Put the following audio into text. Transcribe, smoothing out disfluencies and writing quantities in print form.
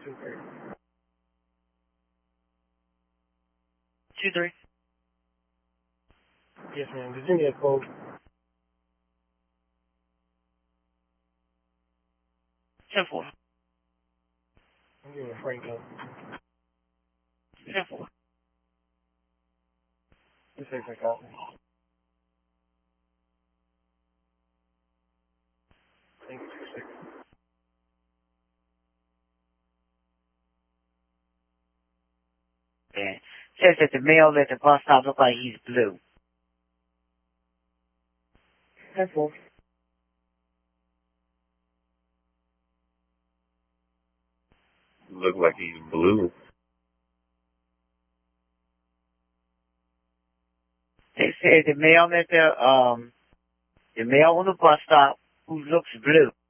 2-3. 2-3. Yes, ma'am. Just give me a code. 10-4. I'm giving Franco. 10-4. Just say for copy. Thank you, 6. Yeah. Says that the male at the bus stop look like he's blue. 10-4. Look like he's blue. They said the male at the male on the bus stop who looks blue.